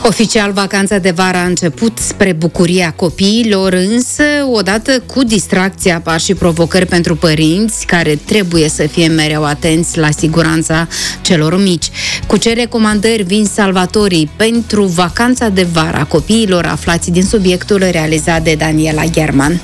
Oficial, vacanța de vară a început spre bucuria copiilor, însă, odată cu distracția apar și provocări pentru părinți, care trebuie să fie mereu atenți la siguranța celor mici. Cu ce recomandări vin salvatorii pentru vacanța de vară a copiilor? Aflați din subiectul realizat de Daniela German.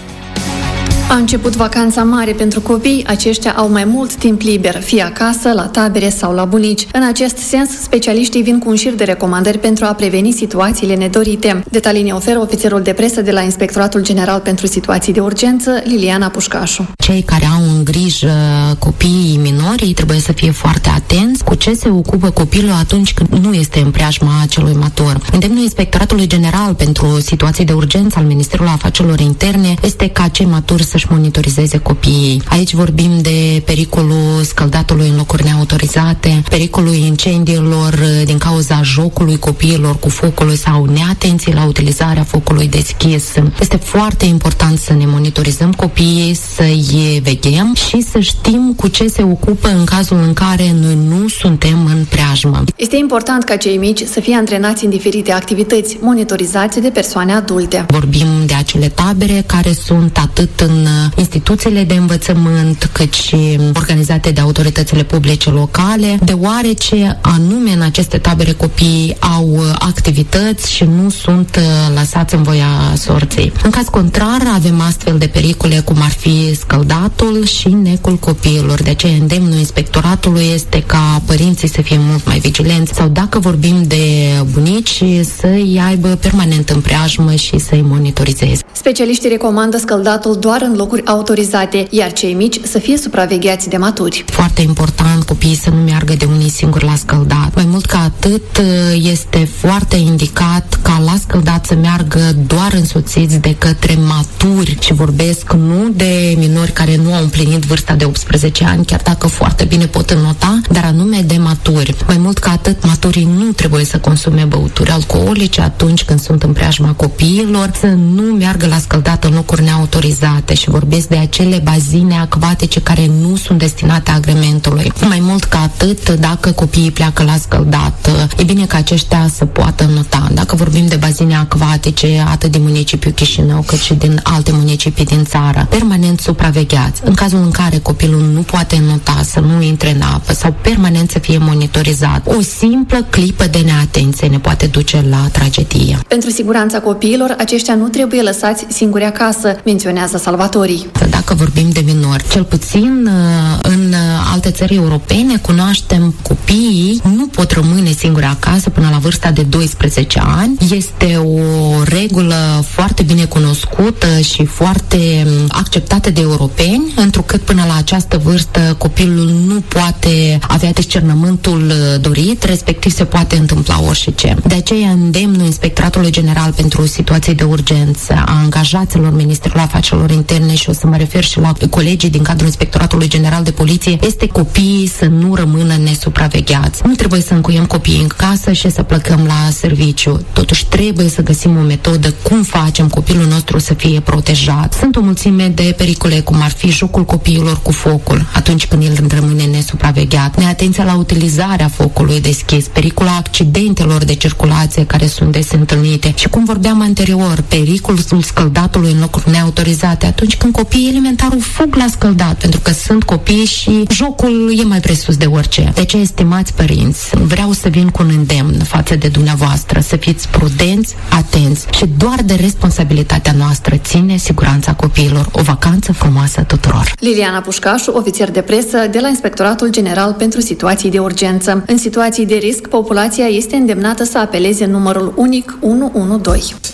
A început vacanța mare pentru copii, aceștia au mai mult timp liber, fie acasă, la tabere sau la bunici. În acest sens, specialiștii vin cu un șir de recomandări pentru a preveni situațiile nedorite. Detalii ne oferă ofițerul de presă de la Inspectoratul General pentru Situații de Urgență, Liliana Pușcașu. Cei care au în grijă copiii minori trebuie să fie foarte atenți cu ce se ocupă copilul atunci când nu este în preajma celui matur. Îndemnul Inspectoratului General pentru Situații de Urgență al Ministerului Afacerilor Interne este ca cei maturi să-și monitorizeze copiii. Aici vorbim de pericolul scăldatului în locuri neautorizate, pericolul incendiilor din cauza jocului copiilor cu focul sau neatenții la utilizarea focului deschis. Este foarte important să ne monitorizăm copiii, să-i veghem și să știm cu ce se ocupă în cazul în care noi nu suntem în preajmă. Este important ca cei mici să fie antrenați în diferite activități, monitorizați de persoane adulte. Vorbim de acele tabere care sunt atât în instituțiile de învățământ, cât și organizate de autoritățile publice locale, deoarece anume în aceste tabere copiii au activități și nu sunt lăsați în voia sorții. În caz contrar, avem astfel de pericole cum ar fi scăldatul și necul copiilor. De aceea îndemnul inspectoratului este ca părinții să fie mult mai vigilenți sau, dacă vorbim de bunici, să-i aibă permanent în preajmă și să-i monitorizeze. Specialiștii recomandă scăldatul doar în locuri autorizate, iar cei mici să fie supravegheați de maturi. Foarte important copiii să nu meargă de unii singuri la scăldat. Mai mult ca atât, este foarte indicat ca la scăldat să meargă doar însoțiți de către maturi și vorbesc nu de minori care nu au împlinit vârsta de 18 ani, chiar dacă foarte bine pot înnota, dar anume de maturi. Mai mult ca atât, maturii nu trebuie să consume băuturi alcoolice atunci când sunt în preajma copiilor, să nu meargă la scăldat în locuri neautorizate și vorbesc de acele bazine acvatice care nu sunt destinate agrementului. Mai mult ca atât, dacă copiii pleacă la scăldat, e bine ca aceștia să poată nota. Dacă vorbim de bazine acvatice, atât din municipiul Chișinău, cât și din alte municipii din țară, permanent supravegheați. În cazul în care copilul nu poate nota, să nu intre în apă sau permanent să fie monitorizat, o simplă clipă de neatenție ne poate duce la tragedie. Pentru siguranța copiilor, aceștia nu trebuie lăsați singuri acasă, menționează salvatorii. Dacă vorbim de minori, cel puțin în alte țări europene cunoaștem copiii nu pot rămâne singuri acasă până la vârsta de 12 ani. Este o regulă foarte bine cunoscută și foarte acceptată de europeni, întrucât până la această vârstă copilul nu poate avea discernământul dorit, respectiv se poate întâmpla orice. De aceea îndemnul Inspectoratului General pentru Situații de Urgență, a angajaților Ministerului Afacerilor Interne și o să mă refer și la colegii din cadrul Inspectoratului General de Poliție, este copiii să nu rămână nesupravegheați. Nu trebuie să încuiem copiii în casă și să plecăm la serviciu. Totuși trebuie să găsim o metodă cum facem copilul nostru să fie protejat. Sunt o mulțime de pericole, cum ar fi jocul copiilor cu focul, atunci când el rămâne nesupravegheat, neatenția la utilizarea focului deschis, pericolul accidentelor de circulație care sunt des întâlnite și, cum vorbeam anterior, pericolul scăldatului în locuri neautorizate, atunci când copiii elementar fug la scăldat, pentru că sunt copii și jocul e mai presus de orice. De aceea, estimați părinți, vreau să vin cu un îndemn față de dumneavoastră, să fiți prudenți, atenți și doar de responsabilitatea noastră ține siguranța copiilor. O vacanță frumoasă tuturor! Liliana Pușcașu, ofițer de presă de la Inspectoratul General pentru Situații de Urgență. În situații de risc, populația este îndemnată să apeleze numărul unic 112.